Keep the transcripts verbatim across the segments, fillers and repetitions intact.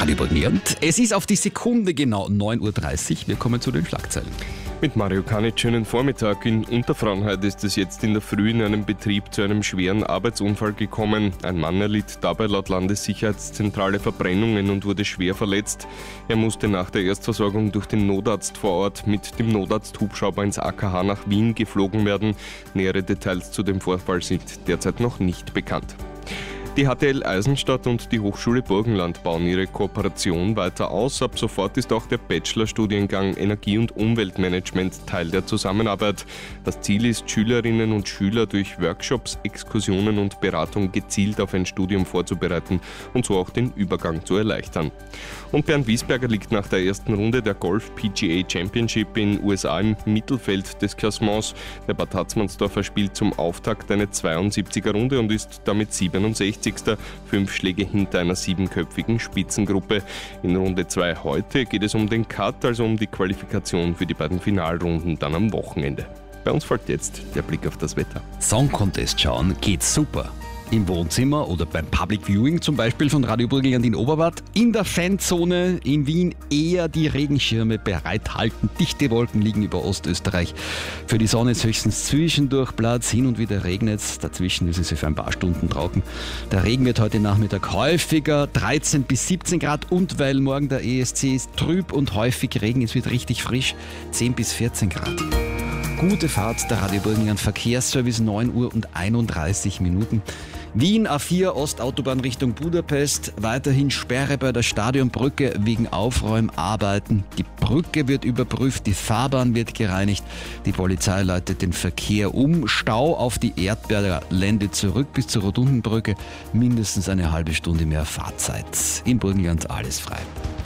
Radio Burgenland. Es ist auf die Sekunde genau neun Uhr dreißig. Wir kommen zu den Schlagzeilen. Mit Mario Kanitsch, schönen Vormittag. In Unterfranheit ist es jetzt in der Früh in einem Betrieb zu einem schweren Arbeitsunfall gekommen. Ein Mann erlitt dabei laut Landessicherheitszentrale Verbrennungen und wurde schwer verletzt. Er musste nach der Erstversorgung durch den Notarzt vor Ort mit dem Notarzthubschrauber ins A K H nach Wien geflogen werden. Nähere Details zu dem Vorfall sind derzeit noch nicht bekannt. Die H T L Eisenstadt und die Hochschule Burgenland bauen ihre Kooperation weiter aus. Ab sofort ist auch der Bachelorstudiengang Energie- und Umweltmanagement Teil der Zusammenarbeit. Das Ziel ist, Schülerinnen und Schüler durch Workshops, Exkursionen und Beratung gezielt auf ein Studium vorzubereiten und so auch den Übergang zu erleichtern. Und Bernd Wiesberger liegt nach der ersten Runde der Golf P G A Championship in U S A im Mittelfeld des Klassements. Der Bad Hatzmannsdorfer spielt zum Auftakt eine zweiundsiebziger Runde und ist damit siebenundsechzigster Fünf Schläge hinter einer siebenköpfigen Spitzengruppe. In Runde zwei heute geht es um den Cut, also um die Qualifikation für die beiden Finalrunden dann am Wochenende. Bei uns folgt jetzt der Blick auf das Wetter. Song Contest schauen geht super. Im Wohnzimmer oder beim Public Viewing zum Beispiel von Radio Burgenland in Oberwart. In der Fanzone in Wien eher die Regenschirme bereithalten. Dichte Wolken liegen über Ostösterreich. Für die Sonne ist höchstens zwischendurch Platz. Hin und wieder regnet es. Dazwischen ist es für ein paar Stunden trocken. Der Regen wird heute Nachmittag häufiger. dreizehn bis siebzehn Grad. Und weil morgen der E S C ist, trüb und häufig Regen. Es wird richtig frisch. zehn bis vierzehn Grad. Gute Fahrt, der Radio Burgenland Verkehrsservice, neun Uhr und einunddreißig Minuten. Wien A vier Ostautobahn Richtung Budapest, weiterhin Sperre bei der Stadionbrücke wegen Aufräumarbeiten. Die Brücke wird überprüft, die Fahrbahn wird gereinigt, die Polizei leitet den Verkehr um. Stau auf die Erdberger Lände zurück bis zur Rotundenbrücke, mindestens eine halbe Stunde mehr Fahrzeit. Im Burgenland alles frei.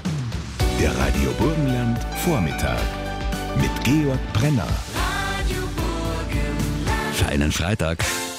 Der Radio Burgenland Vormittag mit Georg Brenner. Feinen Freitag.